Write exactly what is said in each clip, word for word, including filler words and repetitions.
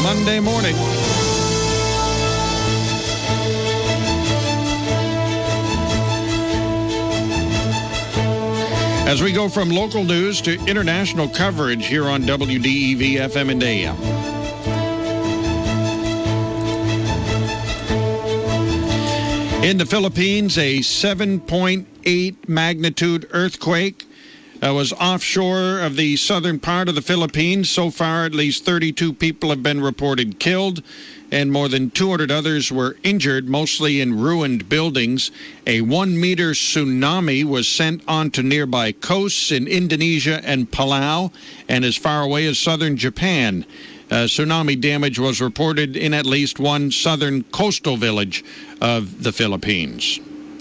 Monday morning. As we go from local news to international coverage here on W D E V F M and A M. In the Philippines, a seven point eight magnitude earthquake uh, was offshore of the southern part of the Philippines. So far, at least thirty-two people have been reported killed, and more than two hundred others were injured, mostly in ruined buildings. A one-meter tsunami was sent onto nearby coasts in Indonesia and Palau, and as far away as southern Japan. Uh, tsunami damage was reported in at least one southern coastal village of the Philippines.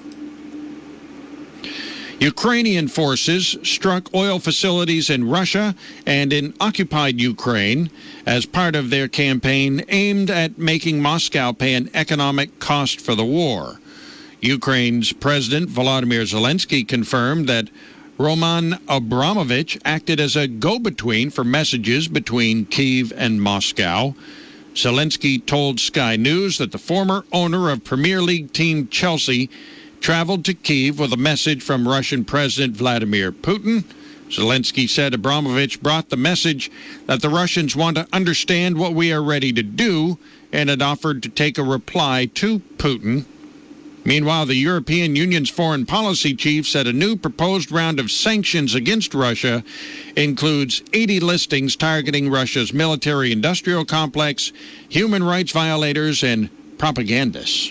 Ukrainian forces struck oil facilities in Russia and in occupied Ukraine as part of their campaign aimed at making Moscow pay an economic cost for the war. Ukraine's President Volodymyr Zelensky confirmed that Roman Abramovich acted as a go-between for messages between Kyiv and Moscow. Zelensky told Sky News that the former owner of Premier League team Chelsea traveled to Kyiv with a message from Russian President Vladimir Putin. Zelensky said Abramovich brought the message that the Russians want to understand what we are ready to do and had offered to take a reply to Putin. Meanwhile, the European Union's foreign policy chief said a new proposed round of sanctions against Russia includes eighty listings targeting Russia's military-industrial complex, human rights violators, and propagandists.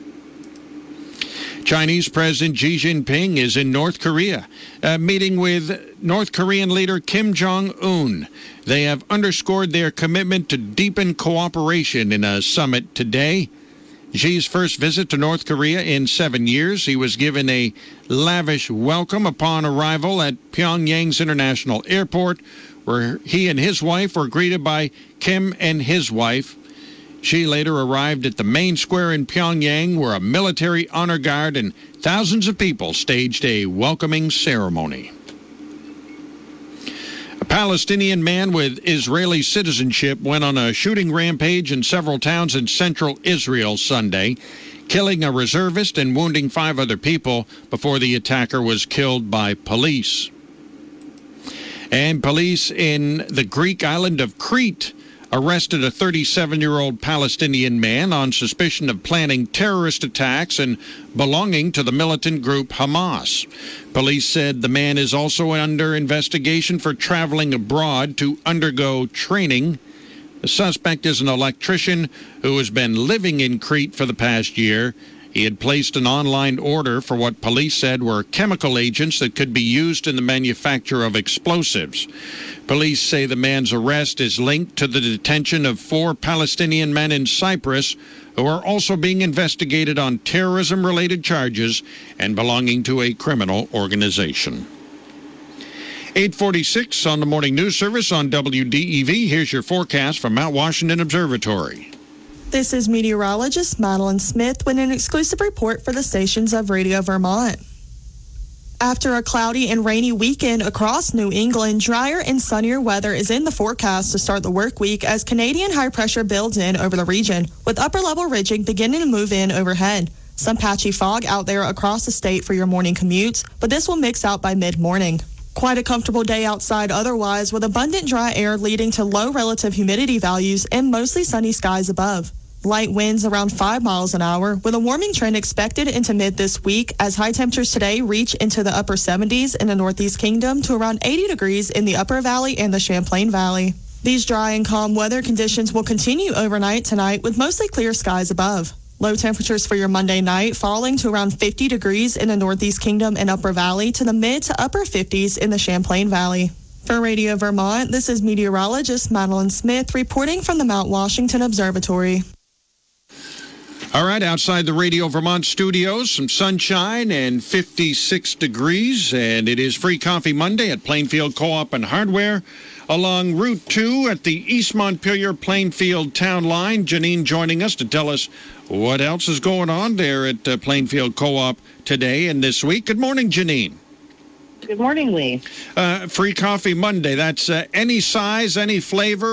Chinese President Xi Jinping is in North Korea, uh, meeting with North Korean leader Kim Jong-un. They have underscored their commitment to deepen cooperation in a summit today. Xi's first visit to North Korea in seven years. He was given a lavish welcome upon arrival at Pyongyang's International Airport, where he and his wife were greeted by Kim and his wife. Xi later arrived at the main square in Pyongyang, where a military honor guard and thousands of people staged a welcoming ceremony. A Palestinian man with Israeli citizenship went on a shooting rampage in several towns in central Israel Sunday, killing a reservist and wounding five other people before the attacker was killed by police. And police in the Greek island of Crete arrested a thirty-seven-year-old Palestinian man on suspicion of planning terrorist attacks and belonging to the militant group Hamas. Police said the man is also under investigation for traveling abroad to undergo training. The suspect is an electrician who has been living in Crete for the past year. He had placed an online order for what police said were chemical agents that could be used in the manufacture of explosives. Police say the man's arrest is linked to the detention of four Palestinian men in Cyprus who are also being investigated on terrorism-related charges and belonging to a criminal organization. eight forty-six on the Morning News Service on W D E V. Here's your forecast from Mount Washington Observatory. This is meteorologist Madeline Smith with an exclusive report for the stations of Radio Vermont. After a cloudy and rainy weekend across New England, drier and sunnier weather is in the forecast to start the work week as Canadian high pressure builds in over the region, with upper-level ridging beginning to move in overhead. Some patchy fog out there across the state for your morning commutes, but this will mix out by mid-morning. Quite a comfortable day outside otherwise, with abundant dry air leading to low relative humidity values and mostly sunny skies above. Light winds around five miles an hour, with a warming trend expected into mid this week as high temperatures today reach into the upper seventies in the Northeast Kingdom to around eighty degrees in the Upper Valley and the Champlain Valley. These dry and calm weather conditions will continue overnight tonight with mostly clear skies above. Low temperatures for your Monday night falling to around fifty degrees in the Northeast Kingdom and Upper Valley to the mid to upper fifties in the Champlain Valley. For Radio Vermont, this is meteorologist Madeline Smith reporting from the Mount Washington Observatory. All right, outside the Radio Vermont studios, some sunshine and fifty-six degrees, and it is Free Coffee Monday at Plainfield Co-op and Hardware along Route two at the East Montpelier Plainfield Town Line. Janine joining us to tell us what else is going on there at uh, Plainfield Co-op today and this week. Good morning, Janine. Good morning, Lee. Uh, Free Coffee Monday, that's uh, any size, any flavor.